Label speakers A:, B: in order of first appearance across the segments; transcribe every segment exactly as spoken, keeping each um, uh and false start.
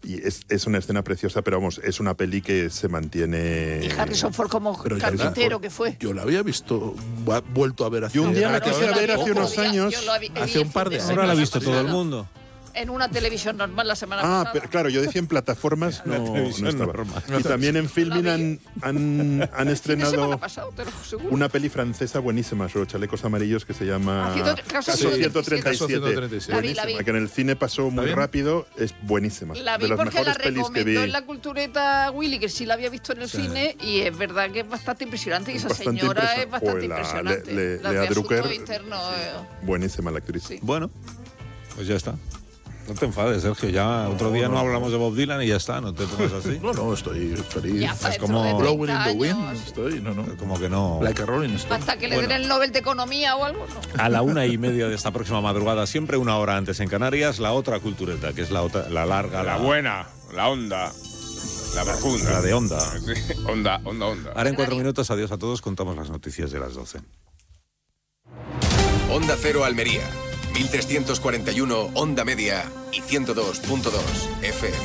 A: y es, es una escena preciosa, pero vamos, es una peli que se mantiene...
B: Y Harrison Ford como
C: Pero
B: carpintero que fue.
C: Yo la había visto, vu- vuelto a ver hace...
A: Yo un día la
B: Claro,
A: quise
B: yo la
A: ver
B: vi
A: hace
B: otro
A: unos
B: día,
A: años.
B: yo la vi- vi
C: Hace
B: el
C: un par
B: fin
C: de
B: de
C: años.
D: Ahora la ha
B: semana
D: visto todo el
B: pasado.
D: mundo.
B: En una televisión normal la semana
A: Ah,
B: pasada.
A: pero claro, yo decía en plataformas, no, no
D: televisión
A: estaba.
D: normal.
A: Y también en Filmin han, han, han
B: Fin de semana
A: estrenado
B: pasado, te lo seguro.
A: una peli francesa buenísima sobre chalecos amarillos que se llama
B: Ah, ciento- caso
A: Caso ciento
B: ciento
A: treinta y
C: Caso
A: siete.
C: ciento treinta y siete.
B: La vi, la vi.
A: Buenísima, que en el cine pasó muy
C: bien?
A: rápido, es buenísima.
B: La vi
A: de las
B: porque la
A: mejores pelis que vi.
B: recomendó en la cultureta Willy, que sí la había visto en el cine, y es verdad que es bastante impresionante, y esa
A: Bastante
B: señora
A: impresión-
B: es bastante
A: Joder, la-
B: impresionante.
A: Le- Le-
B: La
A: Lea
B: de Asuntos
A: Drucker,
B: Internos, eh,
A: buenísima la actriz.
B: sí.
D: Bueno, pues ya está. No te enfades, Sergio. Ya otro día no hablamos de Bob Dylan y ya está. No te pongas así.
C: No, no, estoy feliz.
B: Ya está,
D: Es
B: dentro
D: como-
B: de
C: Blowing in
B: treinta
C: the wind,
B: años,
C: estoy, no, no.
D: Como que no.
C: Like a Rolling Stone.
B: hasta que le
D: Bueno.
B: den el Nobel de Economía o algo, no.
D: A la una y media de esta próxima madrugada, siempre una hora antes en Canarias, la otra cultureta, que es la otra, la larga,
E: La buena, la onda, la profunda.
D: la de onda.
E: Sí, onda, onda, onda.
D: Ahora en cuatro minutos, adiós a todos, contamos las noticias de las doce.
F: Onda Cero Almería, mil trescientos cuarenta y uno Onda Media y ciento dos punto dos F M.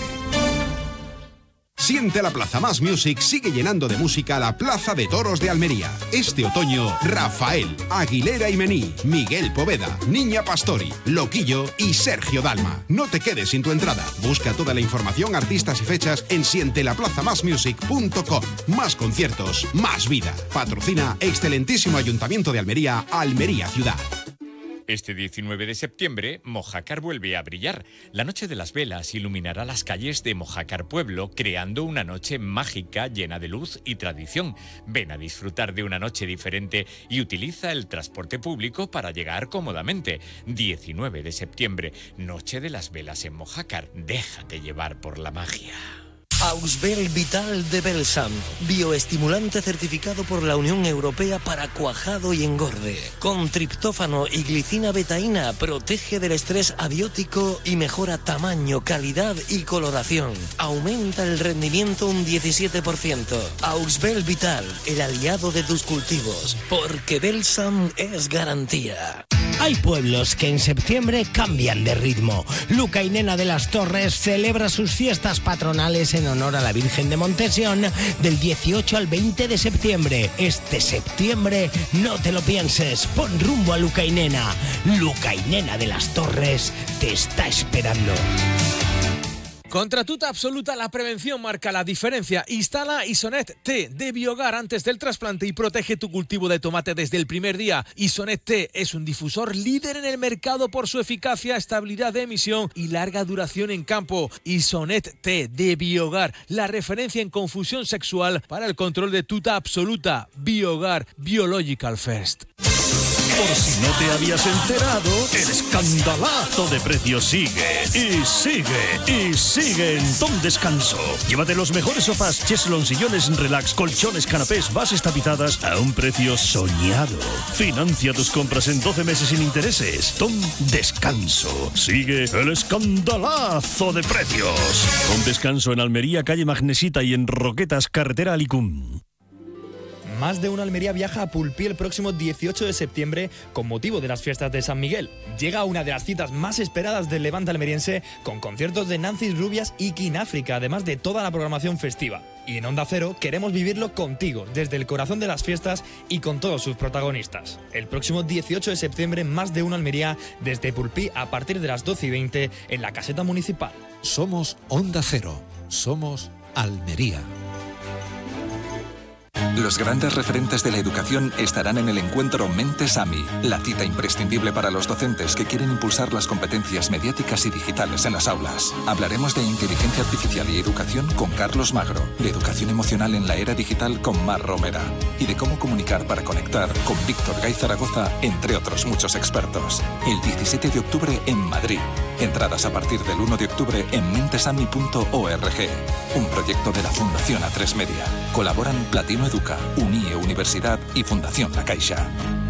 G: Siente la Plaza Más Music sigue llenando de música la Plaza de Toros de Almería. Este otoño, Rafael, Aguilera y Mení, Miguel Poveda, Niña Pastori, Loquillo y Sergio Dalma. No te quedes sin tu entrada. Busca toda la información, artistas y fechas en siente la plaza más music punto com. Más conciertos, más vida. Patrocina excelentísimo Ayuntamiento de Almería, Almería Ciudad.
H: Este diecinueve de septiembre, Mojácar vuelve a brillar. La Noche de las Velas iluminará las calles de Mojácar Pueblo, creando una noche mágica llena de luz y tradición. Ven a disfrutar de una noche diferente y utiliza el transporte público para llegar cómodamente. diecinueve de septiembre, Noche de las Velas en Mojácar. Déjate llevar por la magia.
I: Ausbel Vital de Belsam, bioestimulante certificado por la Unión Europea para cuajado y engorde. Con triptófano y glicina betaína, protege del estrés abiótico y mejora tamaño, calidad y coloración. Aumenta el rendimiento un diecisiete por ciento. Ausbel Vital, el aliado de tus cultivos, porque Belsam es garantía.
J: Hay pueblos que en septiembre cambian de ritmo. Luca y Nena de las Torres celebra sus fiestas patronales en honor a la Virgen de Montesión del dieciocho al veinte de septiembre. Este septiembre no te lo pienses, pon rumbo a Luca y Nena. Luca y Nena de las Torres te está esperando.
K: Contra tuta absoluta, la prevención marca la diferencia. Instala Isonet T de Biogar antes del trasplante y protege tu cultivo de tomate desde el primer día. Isonet T es un difusor líder en el mercado por su eficacia, estabilidad de emisión y larga duración en campo. Isonet T de Biogar, la referencia en confusión sexual para el control de tuta absoluta. Biogar, Biological First.
L: Por si no te habías enterado, el escandalazo de precios sigue, y sigue, y sigue en Don Descanso. Llévate los mejores sofás, cheslons, sillones, relax, colchones, canapés, bases tapizadas a un precio soñado. Financia tus compras en doce meses sin intereses. Don Descanso. Sigue el escandalazo de precios. Don Descanso en Almería, calle Magnesita, y en Roquetas, carretera Alicum.
M: Más de una Almería viaja a Pulpí el próximo dieciocho de septiembre con motivo de las fiestas de San Miguel. Llega una de las citas más esperadas del Levante almeriense con conciertos de Nancy Rubias y King África, además de toda la programación festiva. Y en Onda Cero queremos vivirlo contigo, desde el corazón de las fiestas y con todos sus protagonistas. El próximo dieciocho de septiembre, Más de una Almería desde Pulpí a partir de las doce y veinte en la caseta municipal.
N: Somos Onda Cero. Somos Almería.
F: Los grandes referentes de la educación estarán en el encuentro Mentes AMI, la cita imprescindible para los docentes que quieren impulsar las competencias mediáticas y digitales en las aulas. Hablaremos de inteligencia artificial y educación con Carlos Magro, de educación emocional en la era digital con Mar Romera y de cómo comunicar para conectar con Víctor Gay Zaragoza, entre otros muchos expertos. El diecisiete de octubre en Madrid. Entradas a partir del uno de octubre en mentesami punto org. Un proyecto de la Fundación A tres Media. Colaboran Platino Educa, UNIE Universidad y Fundación La Caixa.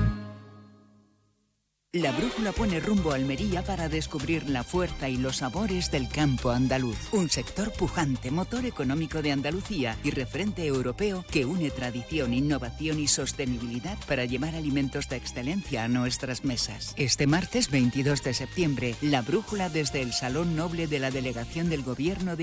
O: La brújula pone rumbo a Almería para descubrir la fuerza y los sabores del campo andaluz. Un sector pujante, motor económico de Andalucía y referente europeo que une tradición, innovación y sostenibilidad para llevar alimentos de excelencia a nuestras mesas. Este martes veintidós de septiembre, la brújula desde el Salón Noble de la Delegación del Gobierno de